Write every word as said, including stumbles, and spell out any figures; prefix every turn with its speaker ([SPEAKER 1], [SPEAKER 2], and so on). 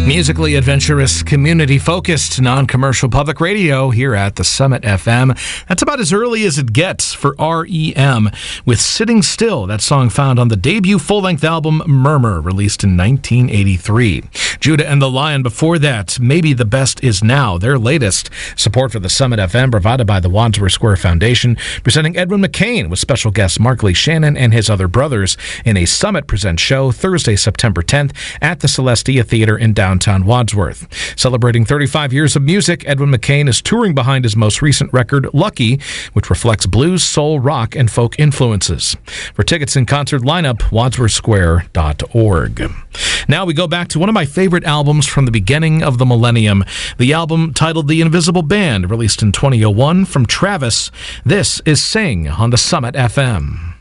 [SPEAKER 1] Musically adventurous, community-focused, non-commercial public radio here at the Summit F M. That's about as early as it gets for R E M with Sitting Still, that song found on the debut full-length album Murmur, released in nineteen eighty-three. Judah and the Lion before that, Maybe the Best Is Now, their latest. Support for the Summit F M provided by the Wadsworth Square Foundation, presenting Edwin McCain with special guest Mark Lee Shannon and his other brothers in a Summit Presents show Thursday, September tenth at the Celestia Theater in downtown Wadsworth. Celebrating thirty-five years of music, Edwin McCain is touring behind his most recent record, Lucky, which reflects blues, soul, rock, and folk influences. For tickets and concert lineup, wadsworth square dot org. Now we go back to one of my favorite albums from the beginning of the millennium, the album titled The Invisible Band, released in twenty oh one from Travis. This is Sing on the Summit F M.